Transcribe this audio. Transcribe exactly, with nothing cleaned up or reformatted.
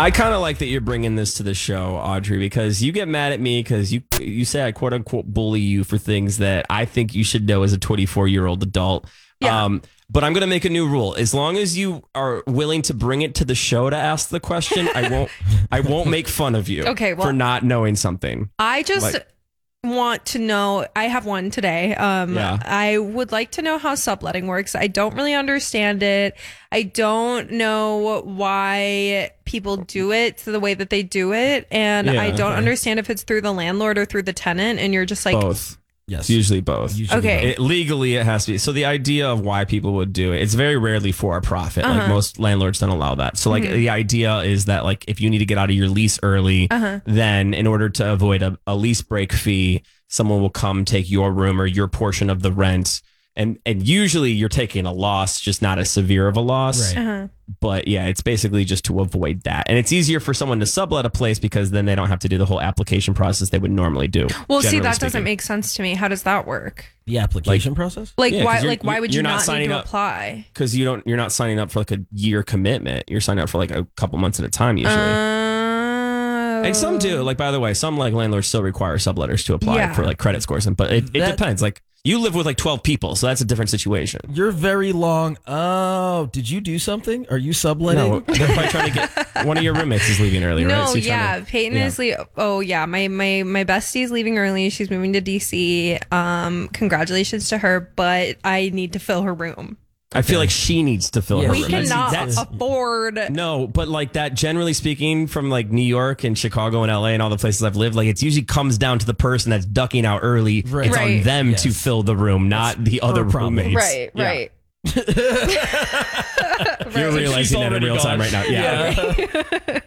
I kind of like that you're bringing this to the show, Audrey, because you get mad at me because you you say I quote unquote bully you for things that I think you should know as a twenty-four year old adult. Yeah. Um, but I'm going to make a new rule. As long as you are willing to bring it to the show to ask the question, I won't I won't make fun of you Okay, well, for not knowing something. I just Like- want to know. I have one today. Um, Yeah. I would like to know how subletting works. I don't really understand it. I don't know why people do it the way that they do it. And Yeah, I don't okay. understand if it's through the landlord or through the tenant. And you're just like, Both. Yes. It's usually both. Usually Okay. It, legally, it has to be. So the idea of why people would do it, it's very rarely for a profit. Like Uh-huh. most landlords don't allow that. So like Mhm. the idea is that like if you need to get out of your lease early, Uh-huh. then in order to avoid a, a lease break fee, someone will come take your room or your portion of the rent. And and usually you're taking a loss, just not as severe of a loss. Right. uh-huh. But yeah, it's basically just to avoid that. And it's easier for someone to sublet a place because then they don't have to do the whole application process they would normally do. Well, see, generally that doesn't speaking. make sense to me. How does that work? The application process? Like, Yeah, why? 'cause you're- Like, why would you you're not not, need signing to up- apply? Because you don't, you're not signing up for like a year commitment. You're signing up for like a couple months at a time usually. Uh, And some do. Like, by the way, some like landlords still require subletters to apply Yeah. for like credit scores, and but it, it That- depends. Like, you live with like twelve people, so that's a different situation. You're very long. Oh, did you do something? Are you subletting? No, they're probably trying to get one of your roommates is leaving early, No, right? So you're trying yeah, to- Peyton yeah. is leaving. Oh, yeah, my my my bestie's leaving early. She's moving to D C. Um, congratulations to her, but I need to fill her room. I feel like she needs to fill Yeah, her We room. that's- cannot that's- afford. No, but like that, generally speaking, from like New York and Chicago and L A and all the places I've lived, like it usually comes down to the person that's ducking out early. Right. It's on Right. them Yes. to fill the room, not the other problem. roommates. Right, Yeah. right. You're Right. realizing that in already real time gone. right now. Yeah. Yeah.